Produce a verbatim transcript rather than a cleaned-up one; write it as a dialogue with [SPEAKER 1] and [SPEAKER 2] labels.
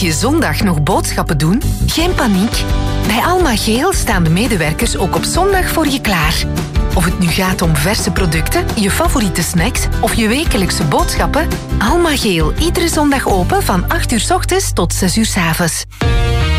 [SPEAKER 1] je zondag nog boodschappen doen? Geen paniek. Bij Alma Geel staan de medewerkers ook op zondag voor je klaar. Of het nu gaat om verse producten, je favoriete snacks of je wekelijkse boodschappen, Alma Geel, iedere zondag open van acht uur 's ochtends tot zes uur 's avonds.